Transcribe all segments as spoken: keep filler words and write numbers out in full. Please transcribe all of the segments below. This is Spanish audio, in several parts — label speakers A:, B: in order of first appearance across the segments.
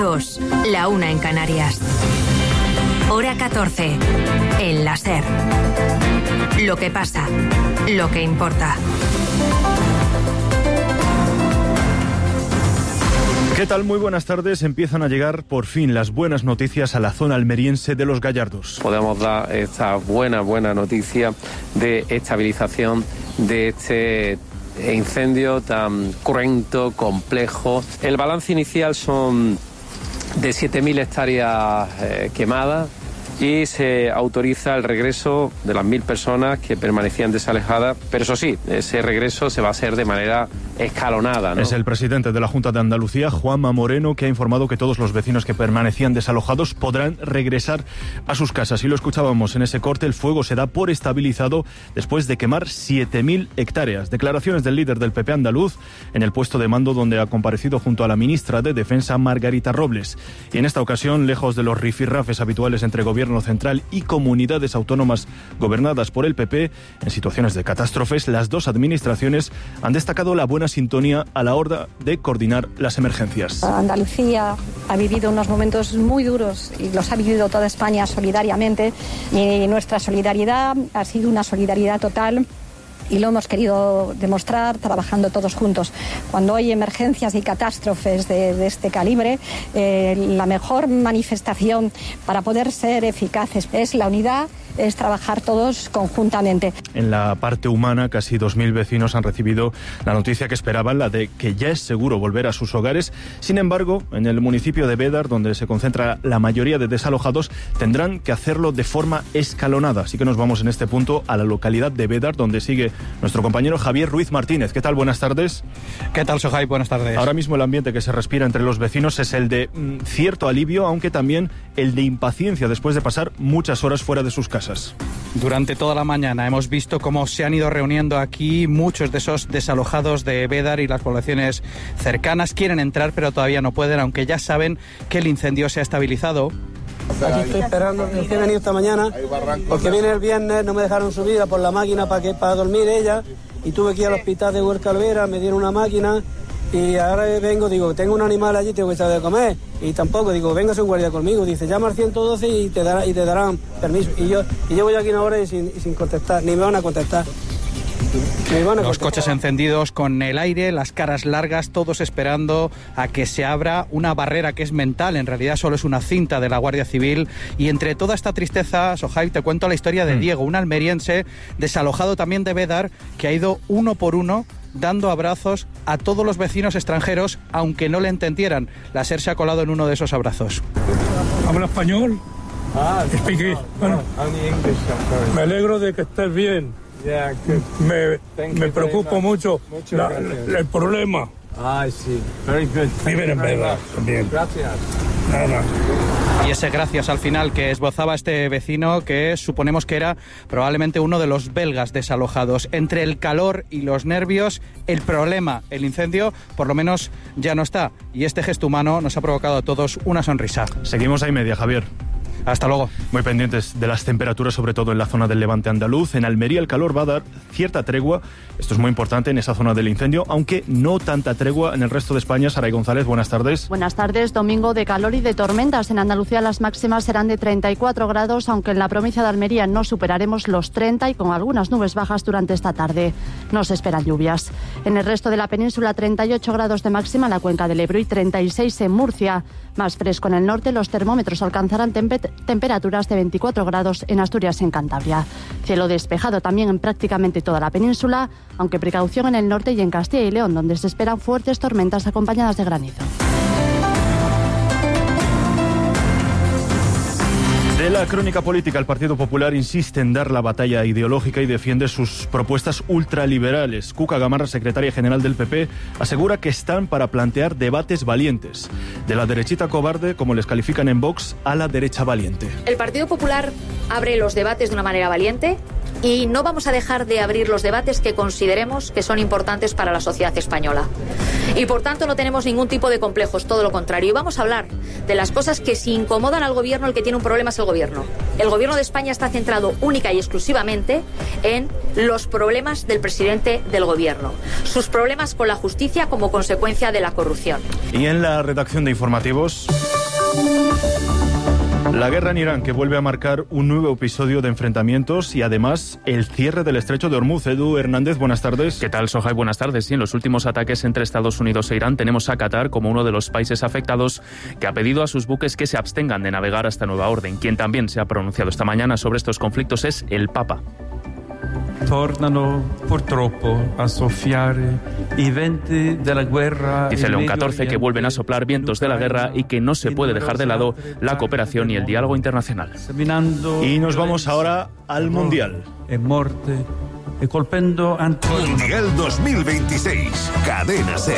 A: dos, la una en Canarias. Hora catorce, en la SER. Lo que pasa, lo que importa.
B: ¿Qué tal? Muy buenas tardes. Empiezan a llegar por fin las buenas noticias a la zona almeriense de Los Gallardos.
C: Podemos dar esta buena, buena noticia de estabilización de este incendio tan cruento, complejo. El balance inicial son de siete mil hectáreas eh, quemadas y se autoriza el regreso de las mil personas que permanecían desalojadas, pero eso sí, ese regreso se va a hacer de manera escalonada, ¿no?
B: Es el presidente de la Junta de Andalucía, Juanma Moreno, que ha informado que todos los vecinos que permanecían desalojados podrán regresar a sus casas. Y lo escuchábamos en ese corte, el fuego se da por estabilizado después de quemar siete mil hectáreas. Declaraciones del líder del P P andaluz en el puesto de mando donde ha comparecido junto a la ministra de Defensa, Margarita Robles. Y en esta ocasión, lejos de los rifirrafes habituales entre gobierno central y comunidades autónomas gobernadas por el P P, en situaciones de catástrofes, las dos administraciones han destacado la buena sintonía a la hora de coordinar las emergencias.
D: Andalucía ha vivido unos momentos muy duros y los ha vivido toda España solidariamente, y nuestra solidaridad ha sido una solidaridad total. Y lo hemos querido demostrar trabajando todos juntos. Cuando hay emergencias y catástrofes de, de este calibre, eh, la mejor manifestación para poder ser eficaces es la unidad, es trabajar todos conjuntamente.
B: En la parte humana, casi dos mil vecinos han recibido la noticia que esperaban, la de que ya es seguro volver a sus hogares. Sin embargo, en el municipio de Bédar, donde se concentra la mayoría de desalojados, tendrán que hacerlo de forma escalonada. Así que nos vamos en este punto a la localidad de Bédar, donde sigue nuestro compañero Javier Ruiz Martínez. ¿Qué tal? Buenas tardes.
E: ¿Qué tal, Sohai? Buenas tardes.
B: Ahora mismo el ambiente que se respira entre los vecinos es el de mm, cierto alivio, aunque también el de impaciencia después de pasar muchas horas fuera de sus casas.
E: Durante toda la mañana hemos visto cómo se han ido reuniendo aquí muchos de esos desalojados de Bédar y las poblaciones cercanas. Quieren entrar, pero todavía no pueden, aunque ya saben que el incendio se ha estabilizado.
F: Aquí estoy esperando, he venido esta mañana porque vine el viernes, no me dejaron subir a por la máquina para que para dormir ella, y tuve que ir al hospital de Huerca Alvera, me dieron una máquina y ahora vengo, digo, tengo un animal allí, tengo que saber de comer, y tampoco, digo, véngase un guardia conmigo, dice, llama al ciento doce y te, dará, y te darán permiso, y yo y llevo ya aquí una hora y sin, y sin contestar, ni me van a contestar.
E: Los coches encendidos con el aire, las caras largas, todos esperando a que se abra una barrera que es mental, en realidad solo es una cinta de la Guardia Civil. Y entre toda esta tristeza, Sohai, te cuento la historia de Diego, un almeriense desalojado también de Bédar, que ha ido uno por uno dando abrazos a todos los vecinos extranjeros, aunque no le entendieran. La SER se ha colado en uno de esos abrazos.
G: ¿Habla español?
H: Ah,
G: Speak it. Bueno, me alegro de que estés bien.
H: Yeah, good.
G: Me, me preocupa mucho, mucho la, la, el problema.
H: Ah, sí. Very good.
G: Viven en Bédar también.
H: Gracias.
G: Nada.
E: Y ese gracias al final que esbozaba este vecino, que suponemos que era probablemente uno de los belgas desalojados. Entre el calor y los nervios, el problema, el incendio, por lo menos ya no está. Y este gesto humano nos ha provocado a todos una sonrisa.
B: Seguimos ahí media, Javier.
E: Hasta luego.
B: Muy pendientes de las temperaturas, sobre todo en la zona del levante andaluz. En Almería el calor va a dar cierta tregua. Esto es muy importante en esa zona del incendio, aunque no tanta tregua en el resto de España. Saray González, buenas tardes.
I: Buenas tardes. Domingo de calor y de tormentas. En Andalucía las máximas serán de treinta y cuatro grados, aunque en la provincia de Almería no superaremos los treinta y con algunas nubes bajas durante esta tarde. No se esperan lluvias. En el resto de la península, treinta y ocho grados de máxima en la cuenca del Ebro y treinta y seis en Murcia. Más fresco en el norte, los termómetros alcanzarán tempe- temperaturas de veinticuatro grados en Asturias y en Cantabria. Cielo despejado también en prácticamente toda la península, aunque precaución en el norte y en Castilla y León, donde se esperan fuertes tormentas acompañadas de granizo.
B: De la crónica política, el Partido Popular insiste en dar la batalla ideológica y defiende sus propuestas ultraliberales. Cuca Gamarra, secretaria general del P P, asegura que están para plantear debates valientes. De la derechita cobarde, como les califican en Vox, a la derecha valiente.
J: El Partido Popular abre los debates de una manera valiente y no vamos a dejar de abrir los debates que consideremos que son importantes para la sociedad española. Y por tanto no tenemos ningún tipo de complejos, todo lo contrario. Y vamos a hablar de las cosas que si incomodan al gobierno, el que tiene un problema es el gobierno. El gobierno de España está centrado única y exclusivamente en los problemas del presidente del gobierno, sus problemas con la justicia como consecuencia de la corrupción.
B: Y en la redacción de informativos... La guerra en Irán, que vuelve a marcar un nuevo episodio de enfrentamientos y además el cierre del estrecho de Hormuz. Edu Hernández, buenas tardes.
K: ¿Qué tal, Sohai? Buenas tardes. Sí, en los últimos ataques entre Estados Unidos e Irán tenemos a Qatar como uno de los países afectados, que ha pedido a sus buques que se abstengan de navegar hasta nueva orden. Quien también se ha pronunciado esta mañana sobre estos conflictos es el Papa.
L: Tornano purtroppo a soffiare i venti della guerra.
K: Dice León catorce que vuelven a soplar vientos de la guerra y que no se puede dejar de lado la cooperación y el diálogo internacional.
B: Y nos vamos ahora al Mundial.
M: Mundial dos mil veintiséis, Cadena SER.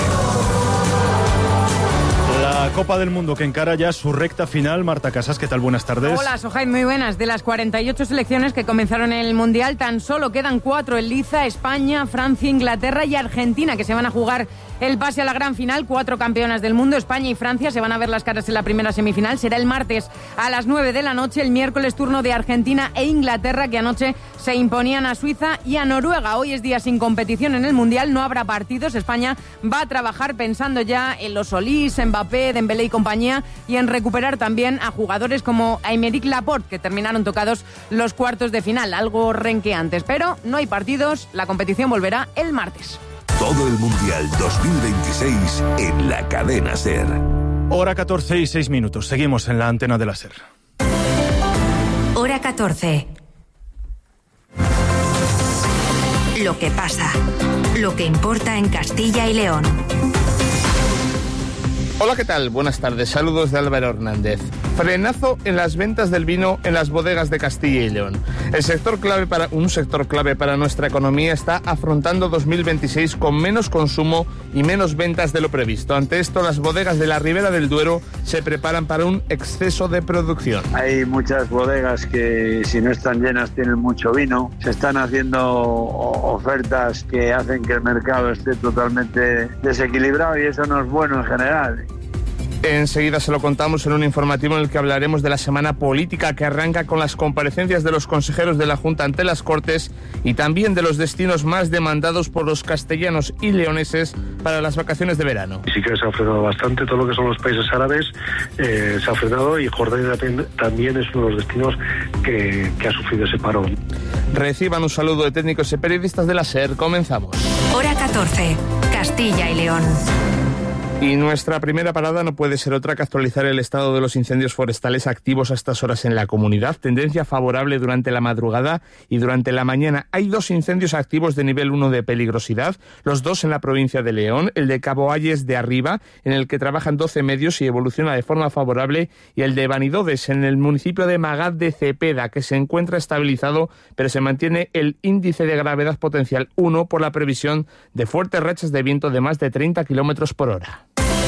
B: La Copa del Mundo que encara ya su recta final. Marta Casas, ¿qué tal? Buenas tardes.
N: Hola, Sohai, muy buenas. De las cuarenta y ocho selecciones que comenzaron el Mundial, tan solo quedan cuatro en liza: España, Francia, Inglaterra y Argentina, que se van a jugar el pase a la gran final. Cuatro campeonas del mundo, España y Francia, se van a ver las caras en la primera semifinal. Será el martes a las nueve de la noche. El miércoles turno de Argentina e Inglaterra, que anoche se imponían a Suiza y a Noruega. Hoy es día sin competición en el Mundial, no habrá partidos. España va a trabajar pensando ya en los Solís, Mbappé, Dembélé y compañía, y en recuperar también a jugadores como Aymeric Laporte, que terminaron tocados los cuartos de final, algo renqueantes. Pero no hay partidos, la competición volverá el martes.
M: Todo el Mundial dos mil veintiséis en la Cadena SER.
B: Hora catorce y seis minutos. Seguimos en la antena de la SER.
A: Hora catorce. Lo que pasa. Lo que importa en Castilla y León.
O: Hola, ¿qué tal? Buenas tardes. Saludos de Álvaro Hernández. Frenazo en las ventas del vino en las bodegas de Castilla y León. El sector clave para, un sector clave para nuestra economía está afrontando dos mil veintiséis con menos consumo y menos ventas de lo previsto. Ante esto, las bodegas de la Ribera del Duero se preparan para un exceso de producción.
P: Hay muchas bodegas que, si no están llenas, tienen mucho vino. Se están haciendo ofertas que hacen que el mercado esté totalmente desequilibrado y eso no es bueno en general.
O: Enseguida se lo contamos en un informativo en el que hablaremos de la semana política que arranca con las comparecencias de los consejeros de la Junta ante las Cortes y también de los destinos más demandados por los castellanos y leoneses para las vacaciones de verano.
Q: Sí que se ha frenado bastante todo lo que son los países árabes, eh, se ha frenado, y Jordania también es uno de los destinos que, que ha sufrido ese parón.
O: Reciban un saludo de técnicos y periodistas de la SER. Comenzamos.
A: Hora catorce, Castilla y León.
O: Y nuestra primera parada no puede ser otra que actualizar el estado de los incendios forestales activos a estas horas en la comunidad. Tendencia favorable durante la madrugada y durante la mañana. Hay dos incendios activos de nivel uno de peligrosidad, los dos en la provincia de León, el de Cabo Ayes de Arriba, en el que trabajan doce medios y evoluciona de forma favorable, y el de Vanidodes, en el municipio de Magad de Cepeda, que se encuentra estabilizado, pero se mantiene el índice de gravedad potencial uno por la previsión de fuertes rachas de viento de más de treinta kilómetros por hora.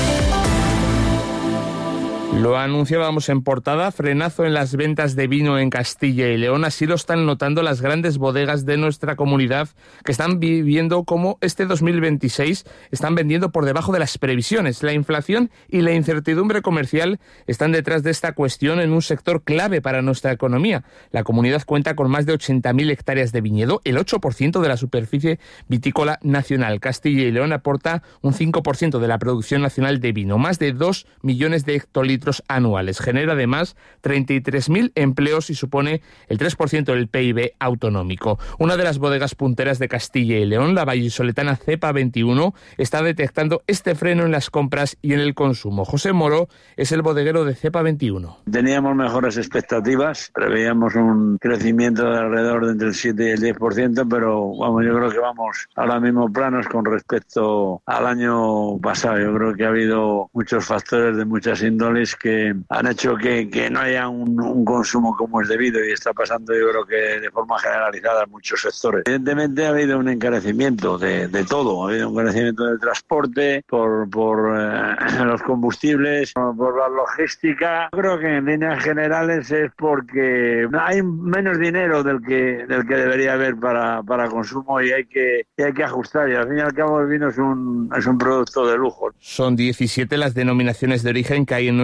O: Lo anunciábamos en portada, frenazo en las ventas de vino en Castilla y León. Así lo están notando las grandes bodegas de nuestra comunidad, que están viviendo como este dos mil veintiséis están vendiendo por debajo de las previsiones. La inflación y la incertidumbre comercial están detrás de esta cuestión en un sector clave para nuestra economía. La comunidad cuenta con más de ochenta mil hectáreas de viñedo, el ocho por ciento de la superficie vitícola nacional. Castilla y León aporta un cinco por ciento de la producción nacional de vino, más de dos millones de hectolitros anuales. Genera además treinta y tres mil empleos y supone el tres por ciento del P I B autonómico. Una de las bodegas punteras de Castilla y León, la vallisoletana Cepa veintiuno, está detectando este freno en las compras y en el consumo. José Moro es el bodeguero de Cepa veintiuno.
P: Teníamos mejores expectativas, preveíamos un crecimiento de alrededor de entre el siete y el diez por ciento, pero vamos, yo creo que vamos ahora mismo planos con respecto al año pasado. Yo creo que ha habido muchos factores de muchas índoles que han hecho que, que no haya un, un consumo como es debido, y está pasando, yo creo que de forma generalizada en muchos sectores. Evidentemente ha habido un encarecimiento de, de todo, ha habido un encarecimiento del transporte, por, por eh, los combustibles, por, por la logística. Yo creo que en líneas generales es porque hay menos dinero del que del que debería haber para, para consumo, y hay que y hay que ajustar, y al fin y al cabo el vino es un, es un producto de lujo.
O: Son diecisiete las denominaciones de origen que hay en nuestra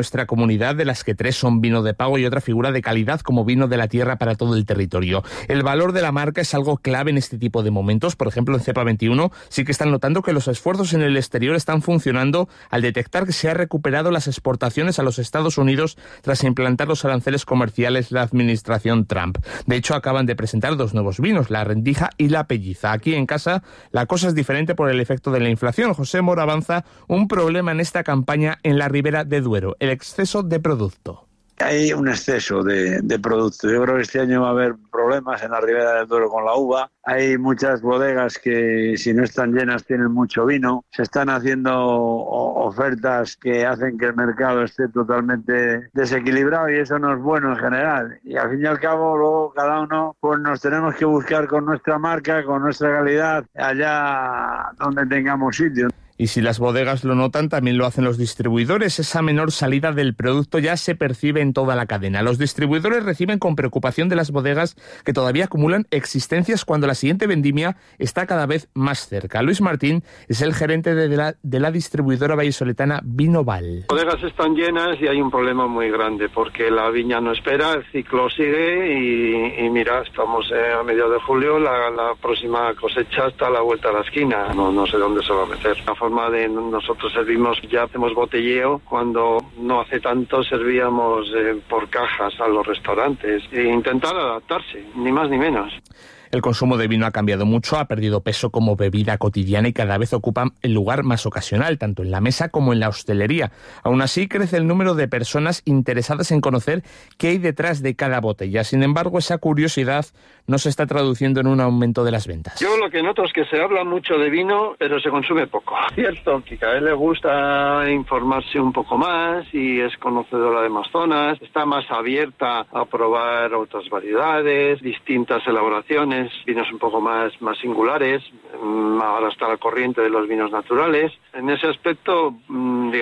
O: nuestra comunidad, de las que tres son vino de pago y otra figura de calidad como vino de la tierra para todo el territorio. El valor de la marca es algo clave en este tipo de momentos. Por ejemplo, en Cepa veintiuno sí que están notando que los esfuerzos en el exterior están funcionando al detectar que se han recuperado las exportaciones a los Estados Unidos tras implantar los aranceles comerciales la administración Trump. De hecho, acaban de presentar dos nuevos vinos, la Rendija y la Pelliza. Aquí en casa la cosa es diferente por el efecto de la inflación. José Mora avanza un problema en esta campaña en la Ribera de Duero, el exceso de producto.
P: Hay un exceso de, de producto. Yo creo que este año va a haber problemas en la Ribera del Duero con la uva. Hay muchas bodegas que, si no están llenas, tienen mucho vino. Se están haciendo ofertas que hacen que el mercado esté totalmente desequilibrado y eso no es bueno en general. Y al fin y al cabo, luego cada uno pues nos tenemos que buscar con nuestra marca, con nuestra calidad, allá donde tengamos sitio.
O: Y si las bodegas lo notan, también lo hacen los distribuidores. Esa menor salida del producto ya se percibe en toda la cadena. Los distribuidores reciben con preocupación de las bodegas que todavía acumulan existencias cuando la siguiente vendimia está cada vez más cerca. Luis Martín es el gerente de la, de la distribuidora vallisoletana Vinoval.
R: Las bodegas están llenas y hay un problema muy grande porque la viña no espera, el ciclo sigue y, y mira, estamos eh, a mediados de julio, la, la próxima cosecha está a la vuelta de la esquina. No, no sé dónde se va a meter. La forma de nosotros servimos, ya hacemos botelleo, cuando no hace tanto servíamos eh, por cajas a los restaurantes e intentar adaptarse, ni más ni menos.
O: El consumo de vino ha cambiado mucho, ha perdido peso como bebida cotidiana y cada vez ocupa el lugar más ocasional, tanto en la mesa como en la hostelería. Aún así, crece el número de personas interesadas en conocer qué hay detrás de cada botella. Sin embargo, esa curiosidad no se está traduciendo en un aumento de las ventas.
R: Yo lo que noto es que se habla mucho de vino, pero se consume poco. Cierto, que a él le gusta informarse un poco más y es conocedora de más zonas, está más abierta a probar otras variedades, distintas elaboraciones, vinos un poco más, más singulares, ahora está al corriente de los vinos naturales. En ese aspecto, digamos,